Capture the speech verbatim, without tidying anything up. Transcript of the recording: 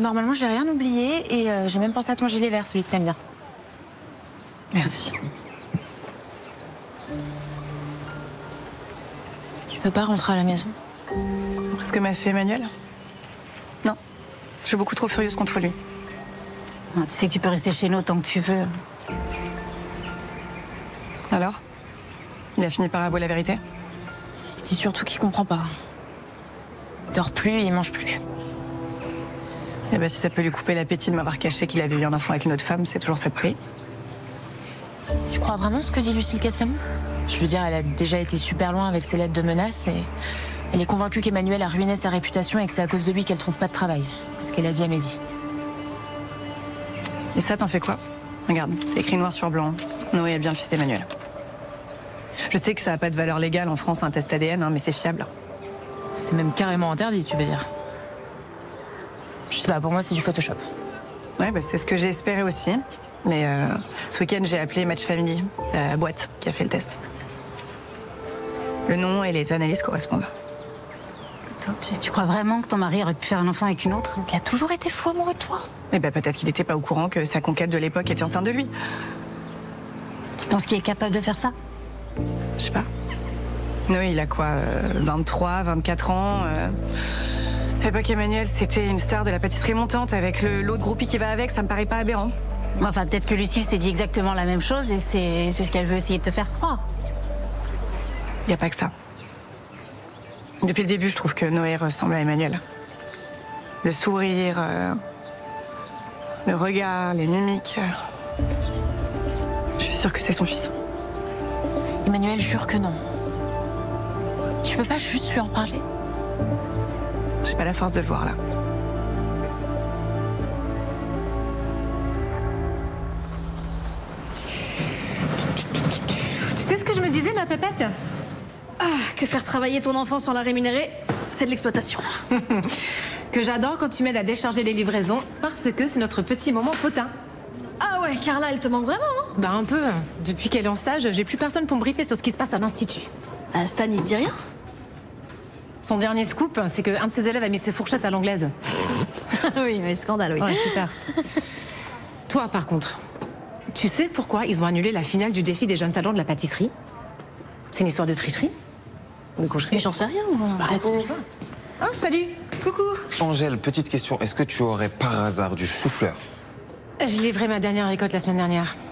normalement, j'ai rien oublié et euh, j'ai même pensé à ton gilet vert, celui que t'aimes bien. Merci. Tu veux pas rentrer à la maison? Après ce que m'a fait Emmanuel? Non. Je suis beaucoup trop furieuse contre lui. Non, tu sais que tu peux rester chez nous tant que tu veux. Alors? Il a fini par avouer la vérité? Dis surtout qu'il comprend pas. Il dort plus et il mange plus. Eh ben, si ça peut lui couper l'appétit de m'avoir caché qu'il avait eu un enfant avec une autre femme, c'est toujours ça de prix. Tu crois vraiment ce que dit Lucille Castelnau? Je veux dire, elle a déjà été super loin avec ses lettres de menaces et elle est convaincue qu'Emmanuel a ruiné sa réputation et que c'est à cause de lui qu'elle trouve pas de travail. C'est ce qu'elle a dit à Mehdi. Et ça, t'en fais quoi? Regarde, c'est écrit noir sur blanc. Noé a bien le fils d'Emmanuel. Je sais que ça n'a pas de valeur légale en France, un test A D N, hein, mais c'est fiable. C'est même carrément interdit, tu veux dire? Je sais pas, pour moi, c'est du Photoshop. Ouais, bah, c'est ce que j'ai espéré aussi. Mais euh, ce week-end, j'ai appelé Match Family, la boîte qui a fait le test. Le nom et les analyses correspondent. Attends, tu, tu crois vraiment que ton mari aurait pu faire un enfant avec une autre? Il a toujours été fou amoureux de toi. Eh ben, peut-être qu'il n'était pas au courant que sa conquête de l'époque était enceinte de lui. Tu penses qu'il est capable de faire ça? Je sais pas. Noé, il a quoi euh, vingt-trois, vingt-quatre ans euh... À l'époque, Emmanuel, c'était une star de la pâtisserie montante avec le lot de groupie qui va avec, ça me paraît pas aberrant. Enfin, peut-être que Lucille s'est dit exactement la même chose et c'est c'est ce qu'elle veut essayer de te faire croire. Y a pas que ça. Depuis le début, je trouve que Noé ressemble à Emmanuel. Le sourire, euh, le regard, les mimiques. euh, Je suis sûre que c'est son fils. Emmanuel jure que non. Tu veux pas juste lui en parler? J'ai pas la force de le voir là. Tu sais ce que je me disais, ma pépette? Ah, que faire travailler ton enfant sans la rémunérer, c'est de l'exploitation. Que j'adore quand tu m'aides à décharger les livraisons, parce que c'est notre petit moment potin. Ah ouais, Carla, elle te manque vraiment, hein? Bah un peu. Depuis qu'elle est en stage, j'ai plus personne pour me briefer sur ce qui se passe à l'institut. Ah, Stan, il te dit rien? Son dernier scoop, c'est qu'un de ses élèves a mis ses fourchettes à l'anglaise. Oui, mais scandale, oui. Ouais, super. Toi, par contre, tu sais pourquoi ils ont annulé la finale du défi des jeunes talents de la pâtisserie? C'est une histoire de tricherie? De coucherie? Mais j'en sais rien, moi. Bah, écoute. Oh, salut. Coucou. Angèle, petite question. Est-ce que tu aurais par hasard du chou-fleur? J'ai livré ma dernière récolte la semaine dernière.